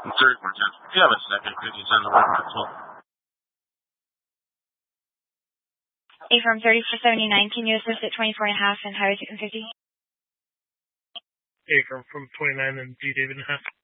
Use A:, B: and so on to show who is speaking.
A: Sorry for just. If you have a second, could you send the one console?
B: A from 3479, can you assist at 24 and a half and Highway 650?
C: A from 29 and G David and a half.